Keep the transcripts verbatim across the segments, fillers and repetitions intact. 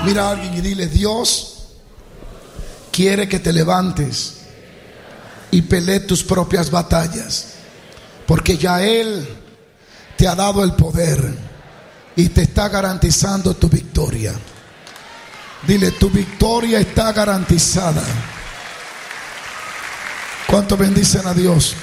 Mira a alguien y dile: Dios quiere que te levantes y pelees tus propias batallas, porque ya Él te ha dado el poder y te está garantizando tu victoria. Dile: tu victoria está garantizada. ¿Cuánto bendicen a Dios?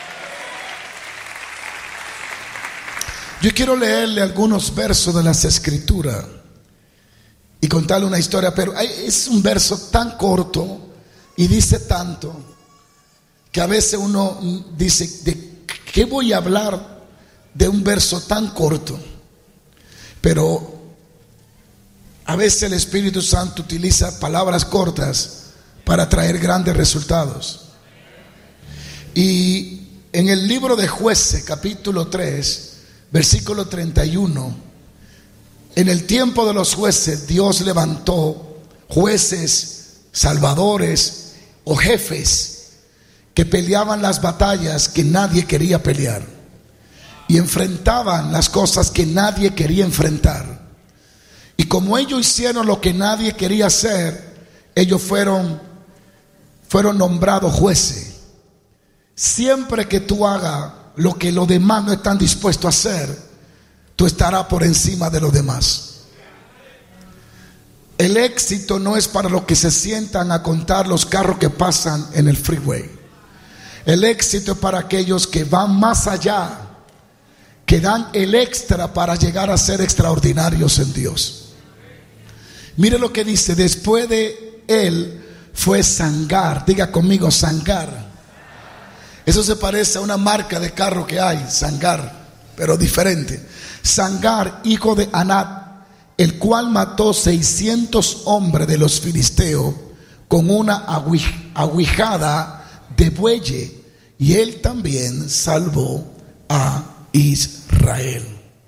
Yo quiero leerle algunos versos de las Escrituras y contarle una historia, pero es un verso tan corto y dice tanto que a veces uno dice: ¿de qué voy a hablar de un verso tan corto? Pero a veces el Espíritu Santo utiliza palabras cortas para traer grandes resultados. Y en el libro de Jueces, capítulo tres, versículo treinta y uno, en el tiempo de los jueces, Dios levantó jueces, salvadores o jefes que peleaban las batallas que nadie quería pelear y enfrentaban las cosas que nadie quería enfrentar. Y como ellos hicieron lo que nadie quería hacer, ellos fueron, fueron nombrados jueces. Siempre que tú hagas lo que los demás no están dispuestos a hacer, tú estarás por encima de los demás. El éxito no es para los que se sientan a contar los carros que pasan en el freeway. El éxito es para aquellos que van más allá, que dan el extra para llegar a ser extraordinarios en Dios. Mire lo que dice: después de él fue Sangar. Diga conmigo: Sangar. Eso se parece a una marca de carro que hay, Sangar, pero diferente. Sangar, hijo de Anat, el cual mató seiscientos hombres de los filisteos con una aguijada de buey, y él también salvó a Israel.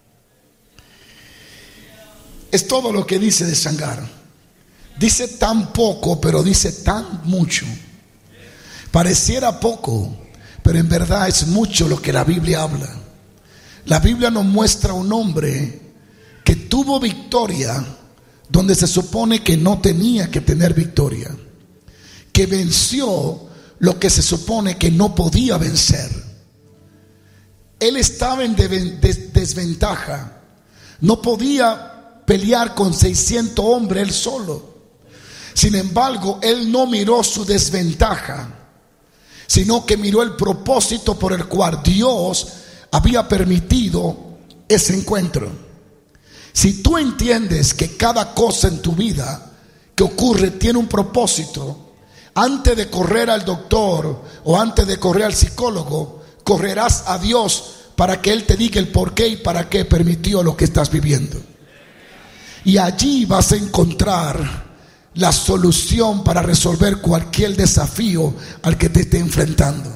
Es todo lo que dice de Sangar. Dice tan poco, pero dice tan mucho. Pareciera poco, pero en verdad es mucho lo que la Biblia habla. La Biblia nos muestra un hombre que tuvo victoria donde se supone que no tenía que tener victoria, que venció lo que se supone que no podía vencer. Él estaba en desventaja, no podía pelear con seiscientos hombres él solo. Sin embargo, él no miró su desventaja, sino que miró el propósito por el cual Dios había permitido ese encuentro. Si tú entiendes que cada cosa en tu vida que ocurre tiene un propósito, antes de correr al doctor o antes de correr al psicólogo, correrás a Dios para que Él te diga el por qué y para qué permitió lo que estás viviendo. Y allí vas a encontrar la solución para resolver cualquier desafío al que te esté enfrentando.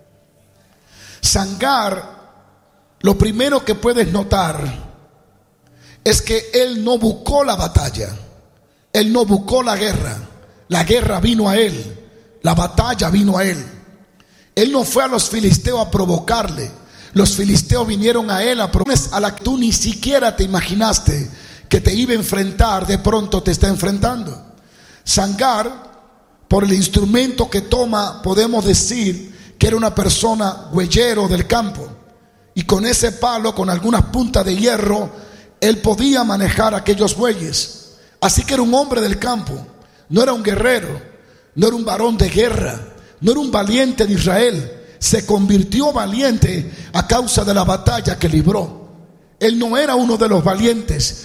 Sangar, lo primero que puedes notar es que él no buscó la batalla, él no buscó la guerra. La guerra vino a él, la batalla vino a él. Él no fue a los filisteos a provocarle, los filisteos vinieron a él a provocarle a la que tú ni siquiera te imaginaste que te iba a enfrentar. De pronto te está enfrentando. Sangar, por el instrumento que toma, podemos decir que era una persona huellero del campo, y con ese palo, con algunas puntas de hierro, él podía manejar aquellos bueyes. Así que era un hombre del campo, no era un guerrero, no era un varón de guerra, no era un valiente de Israel. Se convirtió valiente a causa de la batalla que libró. Él no era uno de los valientes,